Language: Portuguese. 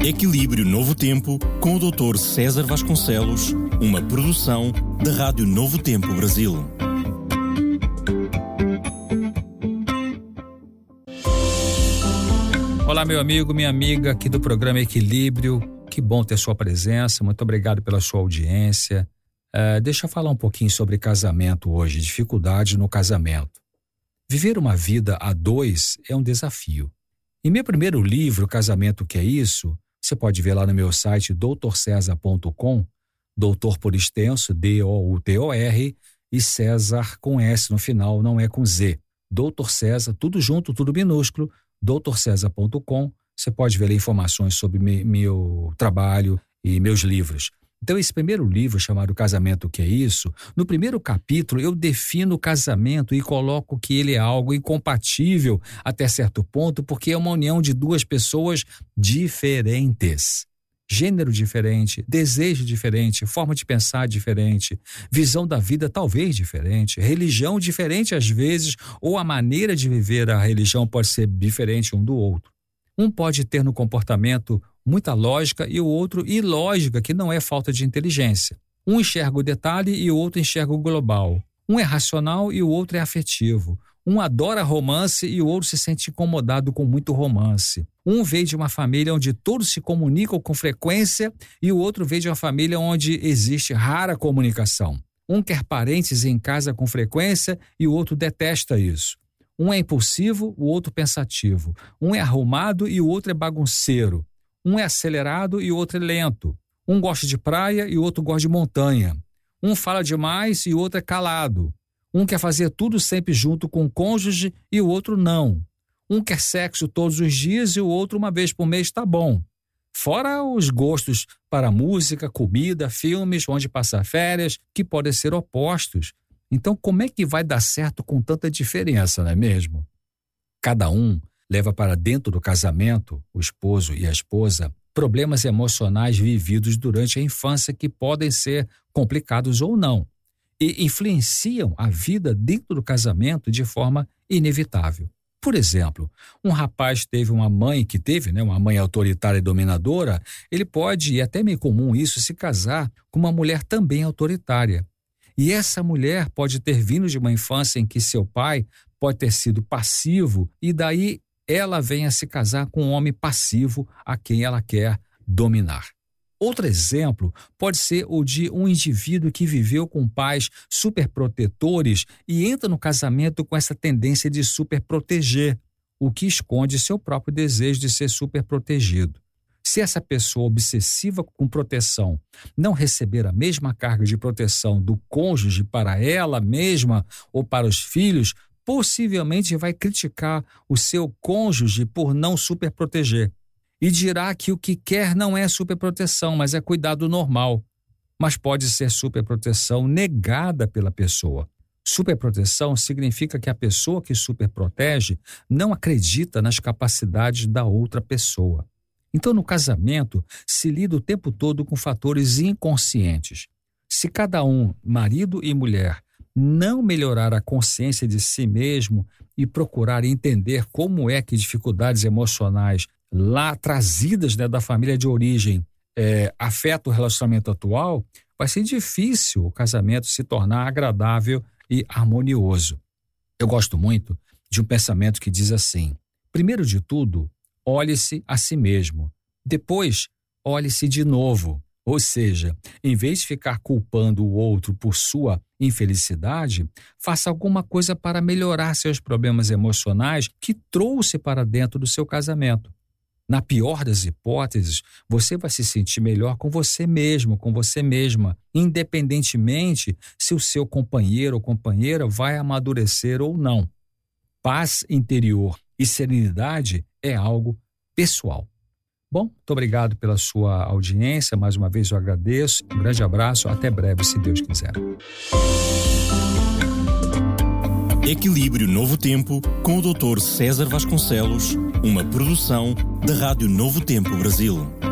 Equilíbrio Novo Tempo, com o Dr. César Vasconcelos, uma produção da Rádio Novo Tempo Brasil. Olá, meu amigo, minha amiga aqui do programa Equilíbrio. Que bom ter sua presença, muito obrigado pela sua audiência. Deixa eu falar um pouquinho sobre casamento hoje, dificuldade no casamento. Viver uma vida a dois é um desafio. Em meu primeiro livro, Casamento, que é isso? Você pode ver lá no meu site doutorcesar.com, doutor por extenso, D-O-U-T-O-R, e César com S no final, não é com Z. Doutor César, tudo junto, tudo minúsculo, doutorcesar.com. Você pode ver lá informações sobre meu trabalho e meus livros. Então, esse primeiro livro, chamado Casamento, que é isso? No primeiro capítulo, eu defino o casamento e coloco que ele é algo incompatível até certo ponto, porque é uma união de duas pessoas diferentes. Gênero diferente, desejo diferente, forma de pensar diferente, visão da vida talvez diferente, religião diferente às vezes, ou a maneira de viver a religião pode ser diferente um do outro. Um pode ter no comportamento muita lógica e o outro ilógica, que não é falta de inteligência. Um enxerga o detalhe e o outro enxerga o global. Um é racional e o outro é afetivo. Um adora romance e o outro se sente incomodado com muito romance. Um veio de uma família onde todos se comunicam com frequência e o outro veio de uma família onde existe rara comunicação. Um quer parentes em casa com frequência e o outro detesta isso. Um é impulsivo, o outro pensativo. Um é arrumado e o outro é bagunceiro. Um é acelerado e o outro é lento. Um gosta de praia e o outro gosta de montanha. Um fala demais e o outro é calado. Um quer fazer tudo sempre junto com o cônjuge e o outro não. Um quer sexo todos os dias e o outro uma vez por mês está bom. Fora os gostos para música, comida, filmes, onde passar férias, que podem ser opostos. Então, como é que vai dar certo com tanta diferença, não é mesmo? Cada um leva para dentro do casamento, o esposo e a esposa, problemas emocionais vividos durante a infância que podem ser complicados ou não, e influenciam a vida dentro do casamento de forma inevitável. Por exemplo, um rapaz teve uma mãe uma mãe autoritária e dominadora, ele pode, e é até meio comum isso, se casar com uma mulher também autoritária. E essa mulher pode ter vindo de uma infância em que seu pai pode ter sido passivo e daí ela vem a se casar com um homem passivo a quem ela quer dominar. Outro exemplo pode ser o de um indivíduo que viveu com pais superprotetores e entra no casamento com essa tendência de superproteger, o que esconde seu próprio desejo de ser superprotegido. Se essa pessoa obsessiva com proteção não receber a mesma carga de proteção do cônjuge para ela mesma ou para os filhos, possivelmente vai criticar o seu cônjuge por não superproteger e dirá que o que quer não é superproteção, mas é cuidado normal. Mas pode ser superproteção negada pela pessoa. Superproteção significa que a pessoa que superprotege não acredita nas capacidades da outra pessoa. Então, no casamento, se lida o tempo todo com fatores inconscientes. Se cada um, marido e mulher, não melhorar a consciência de si mesmo e procurar entender como é que dificuldades emocionais lá trazidas da família de origem afetam o relacionamento atual, vai ser difícil o casamento se tornar agradável e harmonioso. Eu gosto muito de um pensamento que diz assim: primeiro de tudo, olhe-se a si mesmo. Depois, olhe-se de novo. Ou seja, em vez de ficar culpando o outro por sua infelicidade, faça alguma coisa para melhorar seus problemas emocionais que trouxe para dentro do seu casamento. Na pior das hipóteses, você vai se sentir melhor com você mesmo, com você mesma, independentemente se o seu companheiro ou companheira vai amadurecer ou não. Paz interior e serenidade é algo pessoal. Bom, muito obrigado pela sua audiência, mais uma vez eu agradeço, um grande abraço, até breve, se Deus quiser. Equilíbrio Novo Tempo, com o Dr. César Vasconcelos, uma produção da Rádio Novo Tempo Brasil.